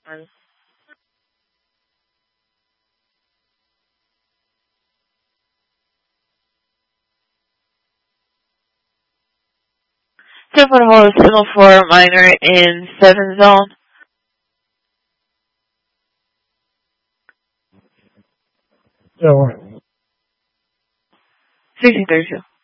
2.1 signal for minor in 7 zone. 1632.